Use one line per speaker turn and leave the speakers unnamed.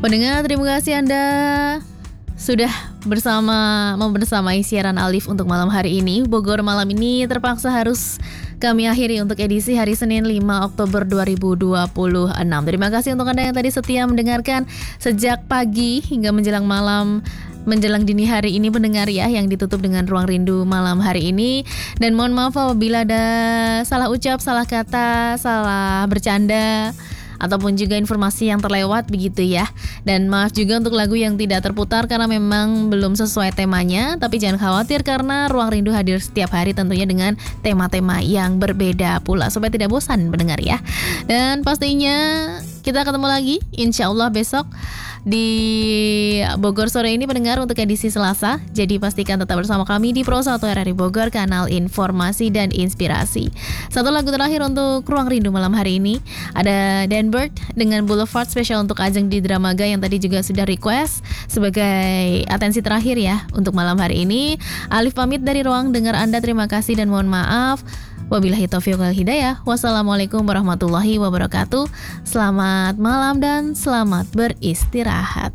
Pendengar, terima kasih Anda sudah membersamai siaran Alif untuk malam hari ini. Bogor malam ini terpaksa harus kami akhiri untuk edisi hari Senin 5 Oktober 2026. Terima kasih untuk Anda yang tadi setia mendengarkan sejak pagi hingga menjelang malam, menjelang dini hari ini pendengar ya, yang ditutup dengan Ruang Rindu malam hari ini. Dan mohon maaf apabila ada salah ucap, salah kata, salah bercanda, ataupun juga informasi yang terlewat begitu ya. Dan maaf juga untuk lagu yang tidak terputar karena memang belum sesuai temanya. Tapi jangan khawatir karena Ruang Rindu hadir setiap hari tentunya dengan tema-tema yang berbeda pula, supaya tidak bosan mendengar ya. Dan pastinya kita ketemu lagi insya Allah besok di Bogor sore ini pendengar untuk edisi Selasa. Jadi pastikan tetap bersama kami di Pro 1 RRI Bogor, kanal informasi dan inspirasi. Satu lagu terakhir untuk Ruang Rindu malam hari ini, ada Dan Bird dengan Boulevard, spesial untuk Ajeng di Dramaga yang tadi juga sudah request sebagai atensi terakhir ya untuk malam hari ini. Alif pamit dari ruang dengar Anda, terima kasih dan mohon maaf. Wabillahi taufiq wal hidayah. Wassalamualaikum warahmatullahi wabarakatuh. Selamat malam dan selamat beristirahat.